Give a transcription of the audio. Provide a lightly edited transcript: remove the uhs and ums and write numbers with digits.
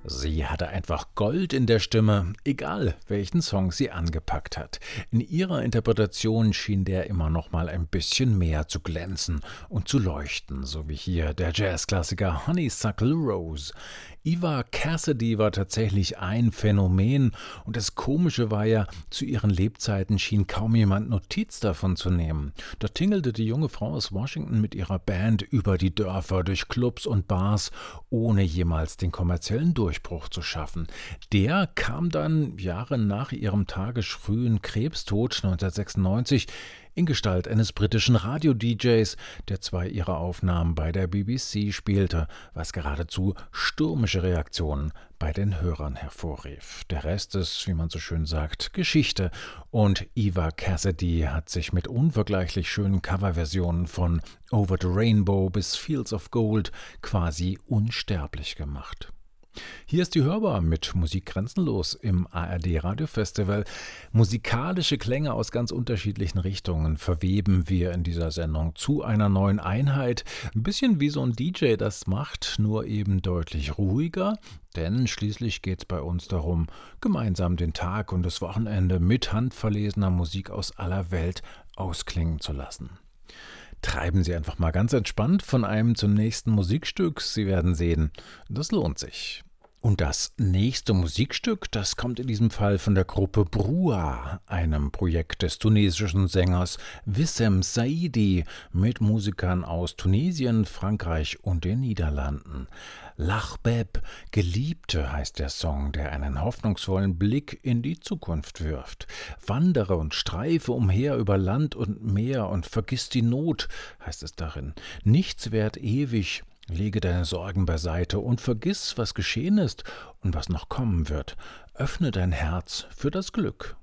Sie hatte einfach Gold in der Stimme, egal welchen Song sie angepackt hat. In ihrer Interpretation schien der immer noch mal ein bisschen mehr zu glänzen und zu leuchten, so wie hier der Jazzklassiker Honeysuckle Rose. Eva Cassidy war tatsächlich ein Phänomen und das Komische war ja, zu ihren Lebzeiten schien kaum jemand Notiz davon zu nehmen. Da tingelte die junge Frau aus Washington mit ihrer Band über die Dörfer, durch Clubs und Bars, ohne jemals den kommerziellen Durchbruch zu schaffen. Der kam dann Jahre nach ihrem tagesfrühen Krebstod 1996 in Gestalt eines britischen Radio-DJs, der zwei ihrer Aufnahmen bei der BBC spielte, was geradezu stürmische Reaktionen bei den Hörern hervorrief. Der Rest ist, wie man so schön sagt, Geschichte. Und Eva Cassidy hat sich mit unvergleichlich schönen Coverversionen von Over the Rainbow bis Fields of Gold quasi unsterblich gemacht. Hier ist die Hörbar mit Musik grenzenlos im ARD Radiofestival. Musikalische Klänge aus ganz unterschiedlichen Richtungen verweben wir in dieser Sendung zu einer neuen Einheit. Ein bisschen wie so ein DJ das macht, nur eben deutlich ruhiger. Denn schließlich geht es bei uns darum, gemeinsam den Tag und das Wochenende mit handverlesener Musik aus aller Welt ausklingen zu lassen. Treiben Sie einfach mal ganz entspannt von einem zum nächsten Musikstück. Sie werden sehen, das lohnt sich. Und das nächste Musikstück, das kommt in diesem Fall von der Gruppe Brua, einem Projekt des tunesischen Sängers Wissem Saidi mit Musikern aus Tunesien, Frankreich und den Niederlanden. L'Ahbab, Geliebte heißt der Song, der einen hoffnungsvollen Blick in die Zukunft wirft. Wandere und streife umher über Land und Meer und vergiss die Not, heißt es darin. Nichts währt ewig. Lege deine Sorgen beiseite und vergiss, was geschehen ist und was noch kommen wird. Öffne dein Herz für das Glück.